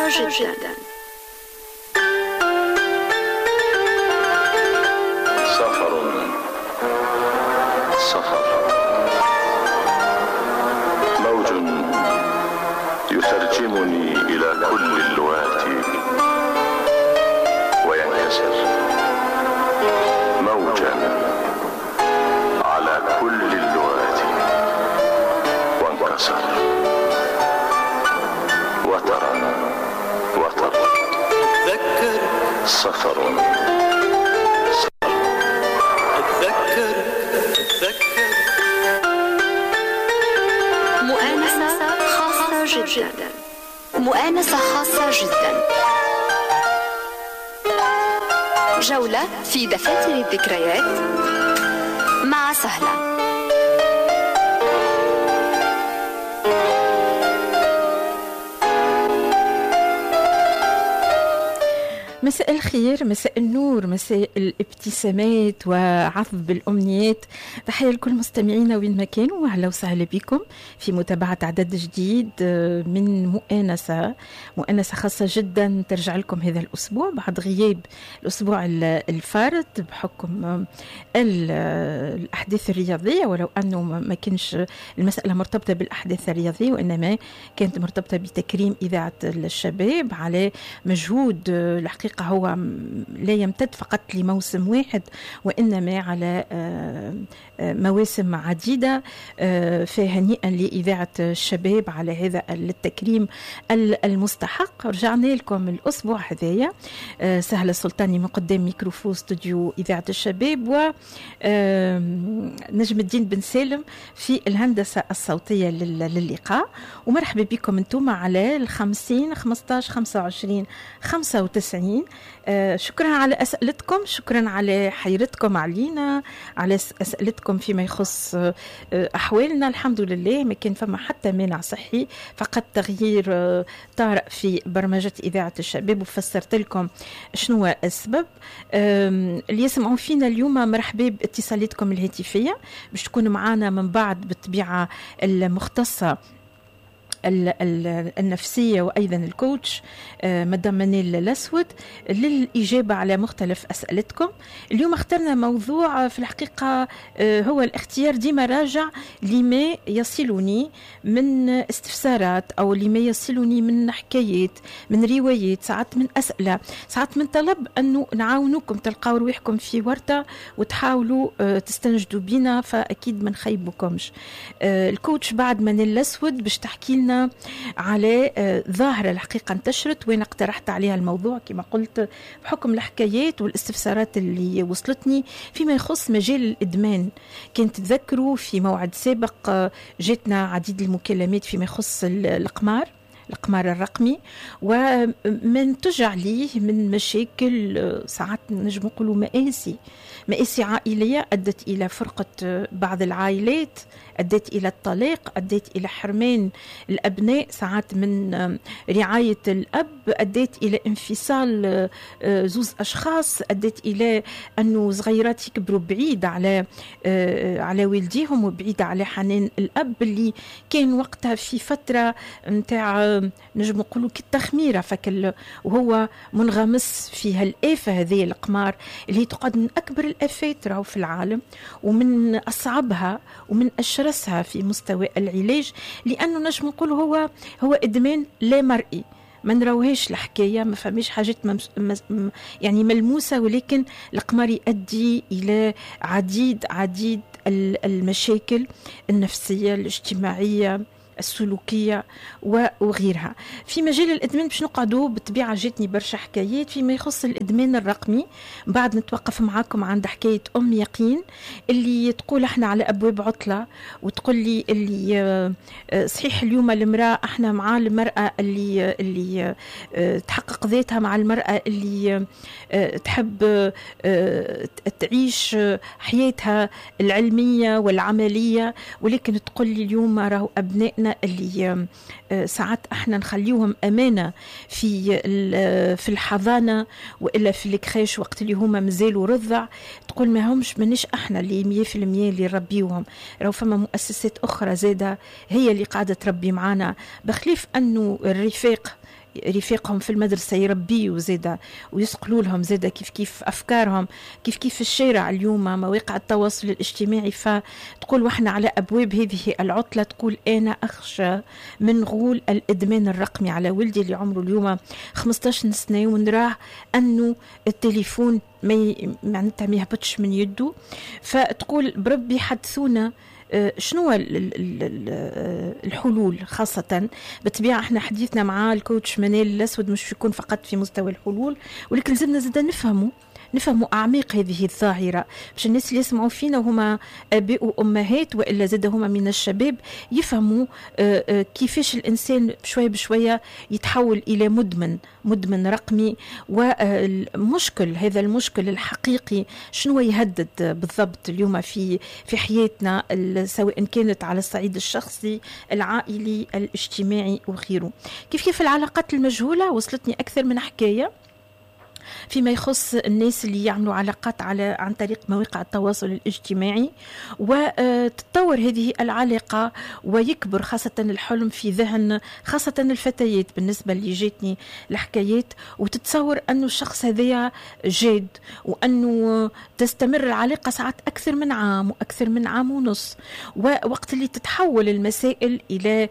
جدا. سفر موج يترجمني إلى كل اللغات وينكسر موجا على كل اللغات وانكسر وترى أتذكر سفر أتذكر مؤانسة خاصة جدا. مؤانسة خاصة جدا. جولة في دفاتر الذكريات مع سهلة. مساء الخير، مساء النور، مساء الابتسامات وعذب الأمنيات. تحية لكل مستمعينا وين ما كانوا، وأهلا وسهلا بكم في متابعة عدد جديد من مؤانسة خاصة جدا ترجع لكم هذا الأسبوع بعد غياب الأسبوع الفارط بحكم الأحداث الرياضية، ولو أنه ما كانش المسألة مرتبطة بالأحداث الرياضية، وإنما كانت مرتبطة بتكريم إذاعة الشباب على مجهود الحقيقة هو لا يمتد فقط لموسم واحد، وإنما على مواسم عديدة. فهنيئا لإذاعة الشباب على هذا التكريم المستحق. رجعنا لكم الأسبوع هذايا سهلة سلطاني من قدام ميكروفون استوديو إذاعة الشباب، ونجم الدين بن سالم في الهندسة الصوتية للقاء. ومرحبا بكم انتم على 50 15 25 95. شكرا على أسئلتكم، شكرا على حيرتكم علينا، على أسئلتكم فيما يخص أحوالنا. الحمد لله ما كان فما حتى مانع صحي، فقط تغيير طارئ في برمجة إذاعة الشباب، وفسرت لكم شنو السبب. اللي يسمعون فينا اليوم مرحبا باتصالاتكم الهاتفية باش تكونوا معنا من بعد بالطبيعة المختصة النفسية وأيضا الكوتش مدام منال الأسود للإجابة على مختلف أسئلتكم. اليوم اخترنا موضوع في الحقيقة هو الاختيار ديما راجع لما يصلني من استفسارات أو لما يصلني من حكايات، من روايات، ساعات من أسئلة، ساعات من طلب أنه نعاونوكم تلقاو روحكم في ورطة وتحاولوا تستنجدوا بنا، فأكيد ما نخيبوكمش. الكوتش بعد منال الأسود باش تحكي لنا على ظاهرة الحقيقة انتشرت وين اقترحت عليها الموضوع كما قلت بحكم الحكايات والاستفسارات اللي وصلتني فيما يخص مجال الإدمان. كنت تذكروا في موعد سابق جاتنا عديد المكالمات فيما يخص القمار الرقمي، ومن تجع ليه من مشاكل ساعات نجم نقولوا مآسي عائلية أدت إلى فرقة بعض العائلات، أدت إلى الطلاق، أدت إلى حرمان الأبناء ساعات من رعاية الأب، أدت إلى انفصال زوز أشخاص، أدت إلى أنه صغيرات يكبروا بعيد على والديهم وبعيد على حنان الأب اللي كان وقتها في فترة متاع نجم نقولوا كالتخميرة وهو منغمس في هالآفة هذه القمار اللي تعد من أكبر الآفات راهو في العالم ومن أصعبها ومن أشرسها في مستوى العلاج، لأنه نجم نقول هو إدمان لا مرئي، ما نراوهاش الحكاية، ما فهمش حاجات يعني ملموسة، ولكن القمار يؤدي إلى عديد المشاكل النفسية الاجتماعية السلوكية وغيرها. في مجال الإدمان باش نقعدوا بالطبيعة جاتني برشا حكايات فيما يخص الإدمان الرقمي. بعد نتوقف معاكم عند حكاية أم يقين اللي تقول احنا على أبواب عطلة، وتقول لي اللي صحيح اليوم المرأة احنا مع المرأة اللي تحقق ذاتها، مع المرأة اللي تحب تعيش حياتها العلمية والعملية، ولكن تقول لي اليوم راهو أبنائنا اللي ساعات احنا نخليوهم أمانة في الحضانة وإلا في الكريش وقت اللي هما مازالوا رضع، تقول ما همش منش احنا اللي 100% اللي نربيوهم، راهو فما مؤسسات أخرى زادة هي اللي قاعدة تربي معانا، بخلاف أنه الرفاق رفاقهم في المدرسة يربيوا زيدا ويسقلوا لهم زيدا كيف أفكارهم، كيف الشارع اليوم مواقع التواصل الاجتماعي. فتقول وإحنا على أبواب هذه العطلة، تقول أنا أخشى من غول الإدمان الرقمي على ولدي اللي عمره اليوم 15 سنة، ونراه أنه التليفون معناتها ما يهبطش من يده. فتقول بربي حدثونا شنو الحلول، خاصة بالطبيعة احنا حديثنا مع الكوتش منال الأسود مش يكون فقط في مستوى الحلول، ولكن لازمنا زيدا نفهموا أعماق هذه الظاهرة باش الناس اللي يسمعوا فينا وهما آباء وأمهات وإلا زاد هما من الشباب يفهموا كيفاش الإنسان بشوية بشوية يتحول إلى مدمن رقمي. والمشكل هذا المشكل الحقيقي شنو يهدد بالضبط اليوم في حياتنا، سواء كانت على الصعيد الشخصي العائلي الاجتماعي وغيره. كيف العلاقات المجهولة وصلتني أكثر من حكاية فيما يخص الناس اللي يعملوا علاقات عن طريق مواقع التواصل الاجتماعي، وتتطور هذه العلاقة ويكبر خاصة الحلم في ذهن خاصة الفتيات بالنسبة اللي جاتني الحكايات، وتتصور أنه الشخص هذا جاد وأنه تستمر العلاقة ساعات أكثر من عام وأكثر من عام ونص. ووقت اللي تتحول المسائل إلى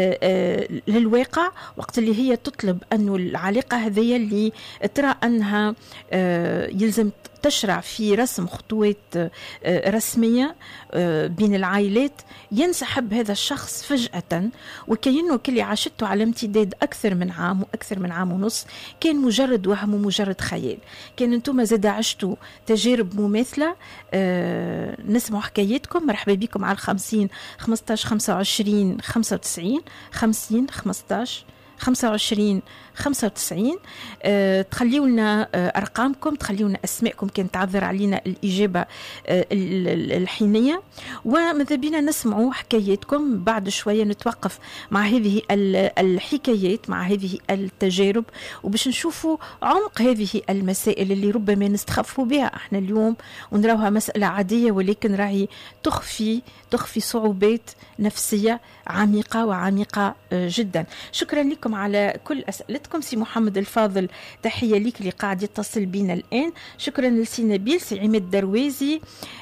للواقع، وقت اللي هي تطلب أنه العلاقة هذه اللي ترى أنها يلزم تشرع في رسم خطوات رسمية بين العائلات، ينسحب هذا الشخص فجأة، وكأنه كل عاشته على امتداد أكثر من عام وأكثر من عام ونص كان مجرد وهم ومجرد خيال. كان انتم زاد عشتوا تجارب مماثلة. نسمع حكايتكم. مرحبا بكم على 50 15 25 95 50 15 25 95. تخليوا لنا أرقامكم، تخليوا لنا أسماءكم كان تعذر علينا الإجابة الحينية، وماذا بينا نسمعوا حكاياتكم. بعد شوية نتوقف مع هذه الحكايات، مع هذه التجارب، وباش نشوفوا عمق هذه المسائل اللي ربما نستخفوا بها احنا اليوم ونراوها مسألة عادية، ولكن راهي تخفي صعوبات نفسية عميقة وعميقة جدا. شكرا لكم على كل أسئلتكم. سي محمد الفاضل تحية ليك اللي قاعد يتصل بينا الآن. شكرا لسي نبيل، سي عماد درويزي،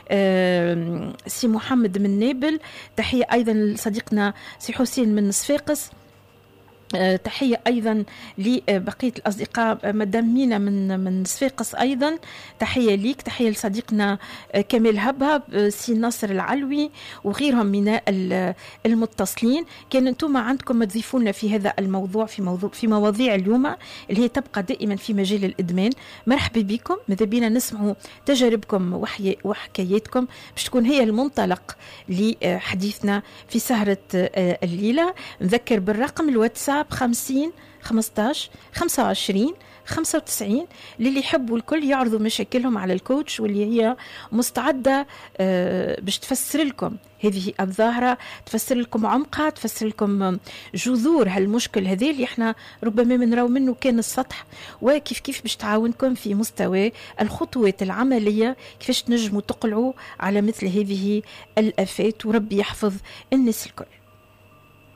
سي محمد من نابل. تحية أيضا لصديقنا سي حسين من صفاقس. تحية أيضا لبقية الأصدقاء، مدام مينا من صفاقس أيضا تحية ليك. تحية لصديقنا كمال هبهب، سي ناصر العلوي وغيرهم من المتصلين. كان أنتم عندكم تضيفونا في هذا الموضوع، في مواضيع اليوم اللي هي تبقى دائما في مجال الإدمان. مرحبا بكم. ماذا بينا نسمعوا تجاربكم وحكاياتكم باش تكون هي المنطلق لحديثنا في سهرة الليلة. نذكر بالرقم الواتساب 50 15 25 95 للي يحبوا الكل يعرضوا مشاكلهم على الكوتش، واللي هي مستعدة باش تفسر لكم هذه الظاهرة، تفسر لكم عمقها، تفسر لكم جذور هالمشكل هذه اللي احنا ربما منراو منه كان السطح، وكيف باش تعاونكم في مستوى الخطوات العملية كيفاش تنجموا تقلعوا على مثل هذه الآفات، وربي يحفظ الناس الكل.